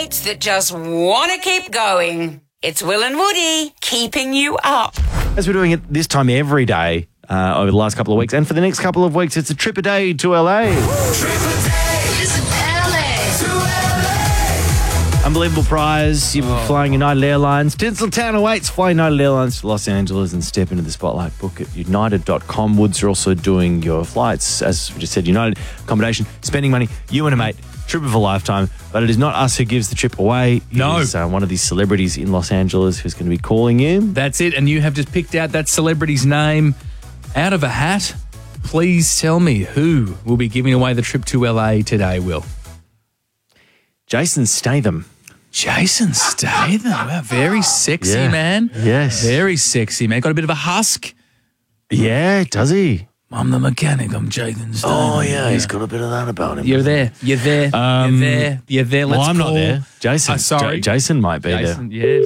mates that just want to keep going. It's Will and Woody keeping you up. As we're doing it this time every day over the last couple of weeks, and for the next couple of weeks, it's a trip a day to LA. Unbelievable prize. You're flying United Airlines. Tinseltown awaits. Fly United Airlines to Los Angeles and step into the spotlight. Book at united.com. Woods are also doing your flights. As we just said, United accommodation, spending money, you and a mate, trip of a lifetime. But it is not us who gives the trip away. No. It is one of these celebrities in Los Angeles who's going to be calling you. That's it. And you have just picked out that celebrity's name out of a hat. Please tell me who will be giving away the trip to LA today, Will. Jason Statham. Jason Statham. Wow, very sexy, Yeah. man. Yes. Very sexy, man. Got a bit of a husk. Yeah, does he? I'm the mechanic. I'm Jason Statham. Oh, yeah, he's got a bit of that about him. You're there. You're there. You're there. You're there. Let's Well, I'm not call- there. Jason. Sorry. Jason might be Jason, yes.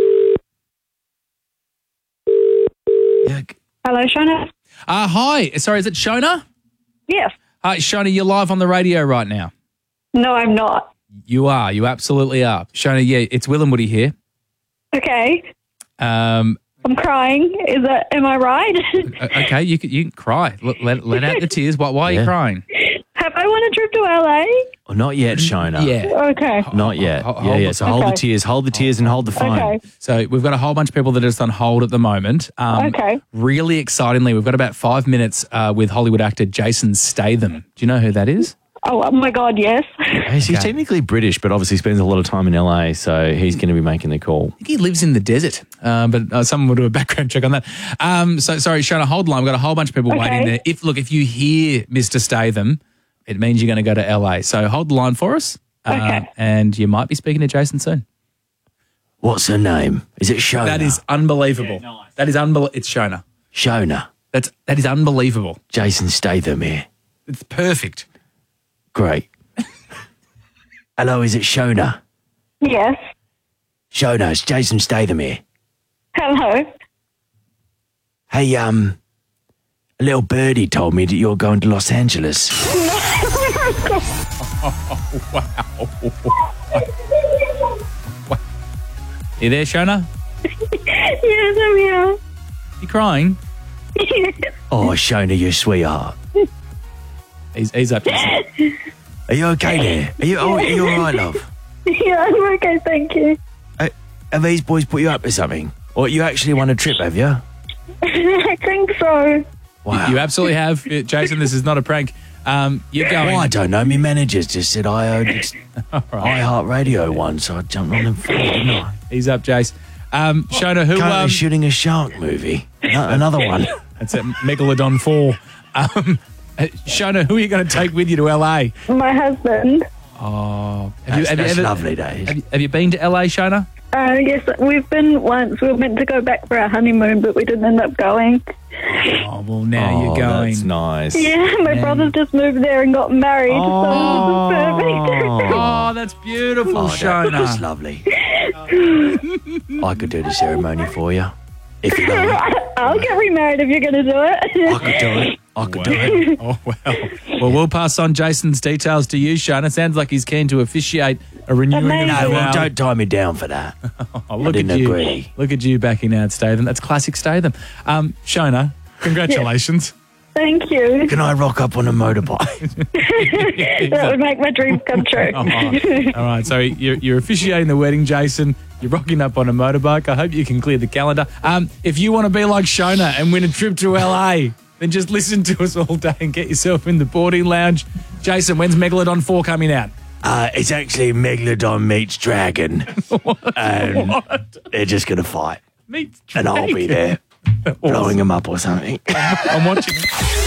there. Yeah. Hello, Shona. Hi. Sorry, is it Shona? Yes. Hi, Shona, you're live on the radio right now. No, I'm not. You are. You absolutely are. Shona, yeah, it's Will and Woody here. Okay. Um, I'm crying. Am I right? okay, you can cry. Let out the tears. Why are you Yeah. crying? Have I won a trip to LA? Oh, not yet, Shona. Yeah. Okay. Not yet. Hold Yeah. the- So hold the Okay. tears. Hold the tears and hold the phone. Okay. So we've got a whole bunch of people that are just on hold at the moment. Okay. Really excitingly, we've got about 5 minutes with Hollywood actor Jason Statham. Do you know who that is? Oh my God, yes. He's technically British, but obviously spends a lot of time in LA, so he's going to be making the call. I think he lives in the desert, but someone will do a background check on that. So sorry, Shona, hold the line. We've got a whole bunch of people waiting there. If you hear Mr. Statham, it means you're going to go to LA. So hold the line for us, Okay. and you might be speaking to Jason soon. What's her name? Is it Shona? That is unbelievable. That is unbelievable. It's Shona. Shona. That is unbelievable. Jason Statham here. It's perfect. Great. Hello, is it Shona? Yes. Shona, it's Jason Statham here. Hello. Hey, a little birdie told me that you're going to Los Angeles. You there, Shona? Yes, I'm here. You crying? Oh, Shona, you sweetheart. He's up. Are you okay there? Are you all right, love? Yeah, I'm okay, thank you. Have these boys put you up to something? Or you actually won a trip, have you? I think so. Wow. You absolutely have. Jason, this is not a prank. You're going. Well, I don't know. My manager's just said I owed iHeartRadio one, so I jumped on them first, didn't I? He's up, Jace. Shona, who... Currently shooting a shark movie. Another one. That's at Megalodon 4. Shona, who are you going to take with you to LA? My husband. Oh, That's lovely days. Have you been to LA, Shona? Yes, we've been once. We were meant to go back for our honeymoon, but we didn't end up going. Oh, well, now you're going. That's nice. Yeah, my brother's just moved there and got married, so this is perfect. Oh, that's beautiful, Oh, that's Shona. lovely. I could do the ceremony for you. If you like. I'll get remarried if you're going to do I it. could do it. I could do it. Oh, well. Well, we'll pass on Jason's details to you, Shona. Sounds like he's keen to officiate a renewing of Amazing. the No, well, vow. don't tie me down for that. Oh, look didn't at you. agree. Look at you backing out, Statham. That's classic Statham. Shona, congratulations. Thank you. Can I rock up on a motorbike? That would make my dreams come true. All right, so you're officiating the wedding, Jason. You're rocking up on a motorbike. I hope you can clear the calendar. If you want to be like Shona and win a trip to LA, then just listen to us all day and get yourself in the boarding lounge. Jason, when's Megalodon 4 coming out? It's actually Megalodon meets Dragon. And they're just going to fight. Meet And I'll be there blowing them up or something. I'm watching.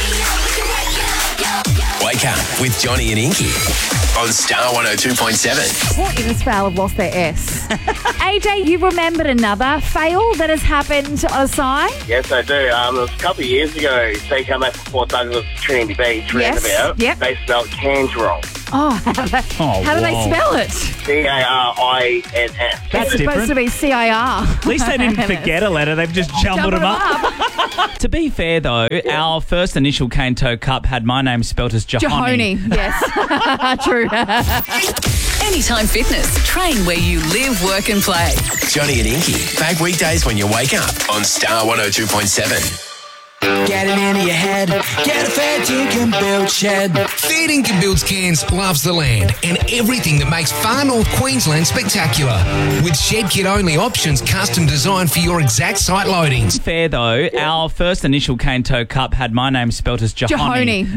Wake up with Johnny and Inky on Star 102.7. What in this fail have lost their S? AJ, you remembered another fail that has happened on a sign? Yes, I do. It was a couple of years ago. They come back from Port Douglas, Trinity Beach, Yes, roundabout. yep. They spelled Canterol. Oh, how do they spell it? C-A-R-I-N-S. It's supposed to be CIR. At least they didn't forget a letter. They've just jumbled them up. To be fair, though, our first initial Cane Toe Cup had my name spelt as Jahoni. Jahoni, yes. True. Anytime Fitness. Train where you live, work and play. Johnny and Inky. Back weekdays when you wake up on Star 102.7. Get it into your head. Get a fair Tinker Build shed. Fair Dinkum Builds Cairns loves the land and everything that makes far north Queensland spectacular. With shed kit only options custom designed for your exact site loadings. Fair though, our first initial Cane Toe Cup had my name spelt as Jahoni.